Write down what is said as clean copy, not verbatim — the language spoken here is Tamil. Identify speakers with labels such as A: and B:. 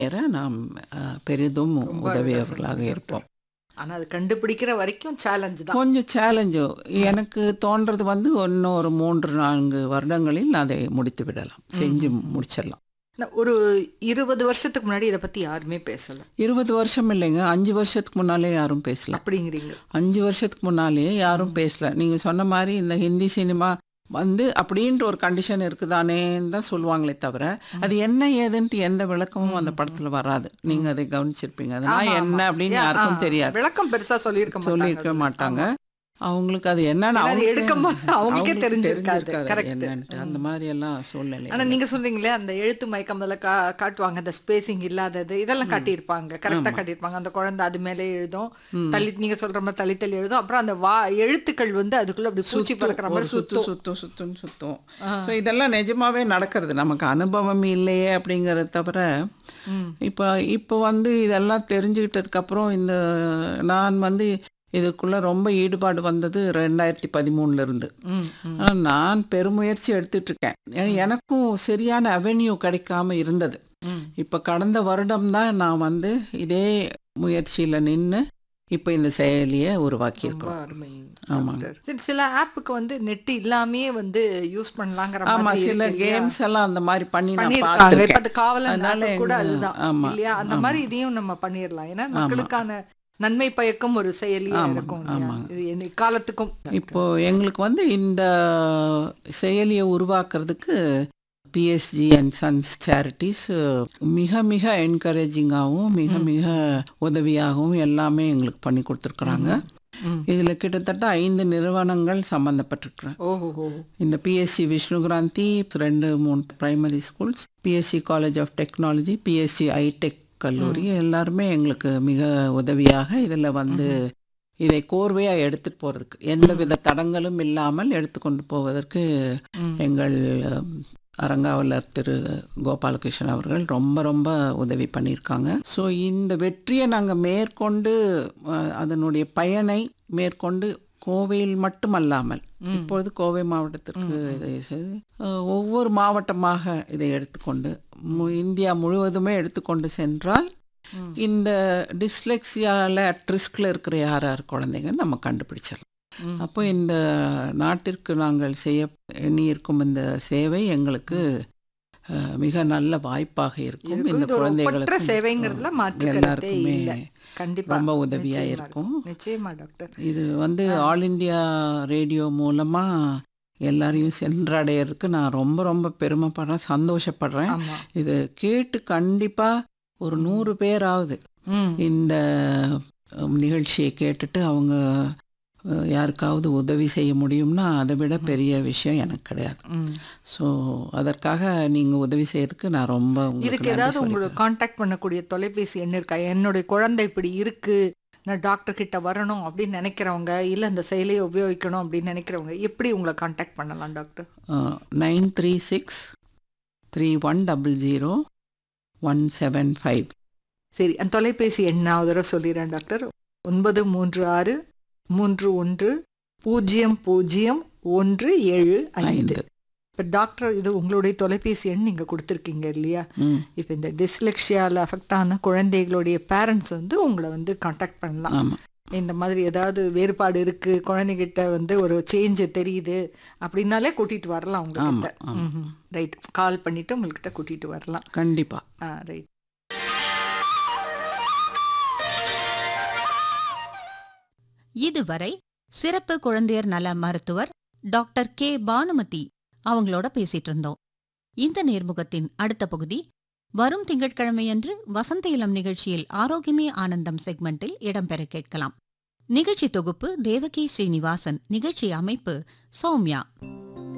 A: நாம் பெரிதும்
B: ரொம்ப அழகா
A: உதவியவர்களாக
B: சொன்னீங்க
A: இருப்போம்.
B: டாக்டர். ஆனா அது கண்டுபிடிக்கிற வரைக்கும் சேலஞ்ச் தான்.
A: கொஞ்சம் சேலஞ்சு எனக்கு தோன்றது இன்னும் ஒரு 3-4 வருடங்களில் அதை முடித்து விடலாம், செஞ்சு முடிச்சிடலாம்.
B: ஒரு 20 வருஷத்துக்கு முன்னாடி இதை பத்தி யாருமே பேசல
A: 20 வருஷம் இல்லைங்க, 5 வருஷத்துக்கு முன்னாலே யாரும் பேசல.
B: அப்படிங்கிறீங்க.
A: 5 வருஷத்துக்கு முன்னாலேயே யாரும் பேசல. நீங்கள் சொன்ன மாதிரி இந்த ஹிந்தி சினிமா அப்படின்ற ஒரு கண்டிஷன் இருக்குதானேன்னு தான் சொல்லுவாங்களே தவிர, அது என்ன ஏதுன்ட்டு எந்த விளக்கமும் அந்த படத்தில் வராது. நீங்கள் அதை கவனிச்சிருப்பீங்க. அதெல்லாம்
B: ஆமா,
A: என்ன
B: ஆமா.
A: அப்படின்னு
B: ஏன்,
A: யாருக்கும் தெரியாது,
B: விளக்கம் பெருசா சொல்லியிருக்க
A: மாட்டாங்க.
B: ஆமா.
A: அவங்களுக்கு அது என்னன்னு
B: ஏன்னா அது
A: அவங்களுக்கே
B: எடுக்கும்போது அவங்களுக்கே தெரிஞ்சிருக்காது.
A: தெரிஞ்சிருக்காது அது
B: கரெக்ட்.
A: என்னன்ட்டு. அந்த மாதிரி எல்லாம்
B: ஆனா
A: சூழ்நிலை.
B: நீங்க சொல்றீங்களே அந்த எழுத்து மயக்கம் அதில் காட்டுவாங்க, அந்த ஸ்பேசிங் இல்லாதது இதெல்லாம் காட்டியிருப்பாங்க, கரெக்டா காட்டியிருப்பாங்க. அந்த குழந்தை அது மேலே எழுதும், நீங்க சொல்ற மாதிரி தள்ளி எழுதும். அப்புறம் அந்த எழுத்துக்கள் அதுக்குள்ள அப்படி பூச்சி பறக்கிற மாதிரி
A: சுத்தும். ஸோ இதெல்லாம் நிஜமாவே நடக்கிறது. நமக்கு அனுபவம் இல்லையே அப்படிங்கிறத தவிர, இப்போ இதெல்லாம் தெரிஞ்சுக்கிட்டதுக்கு அப்புறம் நான் இதுக்குள்ள ரொம்ப ஈடுபாடு வந்தது 2013 இருந்து. ஆனால் நான் பெருமுயற்சி எடுத்துட்டு இருக்கேன். எனக்கும் சரியான அவென்யூ கிடைக்காம இருந்தது. இப்போ கடந்த வருடம்தான் நான் இதே முயற்சியில் நின்று இப்போ இந்த செயலியை உருவாக்கியிருக்கோம். ஆமாங்க.
B: சில ஆப்புக்கு நெட் இல்லாமே யூஸ் பண்ணலாங்கிற
A: ஆமா, சில கேம்ஸ் எல்லாம் அந்த மாதிரி பண்ணி நான்
B: பண்ணிருக்காங்க.
A: பார்த்திருக்கேன்.
B: இப்ப அது காவலன்
A: அதனால
B: app கூட அதுதான்
A: ஆமா,
B: இல்லையா? அந்த மாதிரி இதையும் நம்ம பண்ணிடலாம். ஏன்னா மக்களுக்கான நன்மை பயக்கும் ஒரு செயலியா இருக்கும் இல்லையா? இது காலத்துக்கும்.
A: இப்போ எங்களுக்கு இந்த செயலியை உருவாக்குறதுக்கு பிஎஸ்ஜி அண்ட் சன்ஸ் சேரிட்டிஸ் மிக மிக என்கரேஜிங்காகவும் மிக மிக உதவியாகவும் எல்லாமே எங்களுக்கு பண்ணி கொடுத்துருக்குறாங்க. இதில் கிட்டத்தட்ட 5 நிறுவனங்கள் சம்மந்தப்பட்டிருக்கிறேன். இந்த BSc Vishnukranthi 2-3 primary schools, BSc college of technology, BSc ஐடெக் கல்லூரி எல்லாருமே எங்களுக்கு மிக உதவியாக இதில் இதை கோர்வையாக எடுத்துகிட்டு போகிறதுக்கு எந்த வித தடங்களும் இல்லாமல் எடுத்துக்கொண்டு போவதற்கு எங்கள் அரங்காவலர் திரு கோபாலகிருஷ்ணன் அவர்கள் ரொம்ப ரொம்ப உதவி பண்ணியிருக்காங்க. ஸோ இந்த வெற்றியை நாங்கள் மேற்கொண்டு அதனுடைய பயனை மேற்கொண்டு கோவையில் மட்டுமல்லாமல் இப்பொழுது கோவை மாவட்டத்திற்கு இதை ஒவ்வொரு மாவட்டமாக இதை எடுத்துக்கொண்டு இந்தியா முழுவதுமே எடுத்துக்கொண்டு சென்றால் இந்த டிஸ்லெக்சியாவில் ரிஸ்கில் இருக்கிற யார் குழந்தைங்க நம்ம கண்டுபிடிச்சிடலாம். அப்போ இந்த நாட்டிற்கு நாங்கள் செய்ய எண்ணியிருக்கும் இந்த சேவை எங்களுக்கு மிக நல்ல வாய்ப்பாக இருக்கும். இந்த குழந்தைகளுக்கு எல்லாருக்குமே ரொம்ப உதவியா இருக்கும்.
B: நிச்சயமா டாக்டர்.
A: இது ஆல் இண்டியா ரேடியோ மூலமா எல்லாரையும் சென்றடையிறதுக்கு நான் ரொம்ப ரொம்ப பெருமைப்படுறேன், சந்தோஷப்படுறேன். இது கேட்டு கண்டிப்பா ஒரு 100 பேராவது இந்த நிகழ்ச்சியை கேட்டுட்டு அவங்க யாருக்காவது உதவி செய்ய முடியும்னா அதை விட பெரிய விஷயம் எனக்கு கிடையாது. ஸோ அதற்காக நீங்கள் உதவி செய்யறதுக்கு நான் ரொம்ப
B: இதுக்கு ஏதாவது உங்களை காண்டாக்ட் பண்ணக்கூடிய தொலைபேசி எண் இருக்கா? என்னுடைய குழந்தை இப்படி இருக்கு, நான் டாக்டர் கிட்ட வரணும் அப்படின்னு நினைக்கிறவங்க, இல்லை அந்த செயலியை உபயோகிக்கணும் அப்படின்னு நினைக்கிறவங்க எப்படி உங்களை காண்டாக்ட் பண்ணலாம் டாக்டர்?
A: 9363100175.
B: சரி, அந்த தொலைபேசி எண் நான் ஒரு தடவை சொல்லிடுறேன் டாக்டர். 936-3100-175. இப்போ டாக்டர் இது உங்களுடைய தொலைபேசி எண் நீங்கள் கொடுத்துருக்கீங்க இல்லையா? இப்போ இந்த டிஸ்லெக்ஷியாவில் அஃபெக்ட் ஆன குழந்தைகளுடைய பேரண்ட்ஸ் உங்களை காண்டாக்ட் பண்ணலாம். இந்த மாதிரி ஏதாவது வேறுபாடு இருக்கு, குழந்தைகிட்ட ஒரு சேஞ்ச் தெரியுது அப்படின்னாலே கூட்டிட்டு வரலாம் உங்ககிட்ட. ரைட், கால் பண்ணிட்டு உங்ககிட்ட கூட்டிட்டு வரலாம்.
A: கண்டிப்பா.
B: ரைட்.
C: இதுவரை சிறப்பு குழந்தையர் நல மருத்துவர் டாக்டர் கே பானுமதி அவங்களோட பேசிட்டு இருந்தோம். இந்த நேர்முகத்தின் அடுத்த பகுதி வரும் திங்கட்கிழமையன்று வசந்த இளம் நிகழ்ச்சியில் ஆரோக்கியமே ஆனந்தம் செக்மெண்டில் இடம்பெற கேட்கலாம். நிகழ்ச்சி தொகுப்பு தேவகி ஸ்ரீனிவாசன், நிகழ்ச்சி அமைப்பு சௌமியா.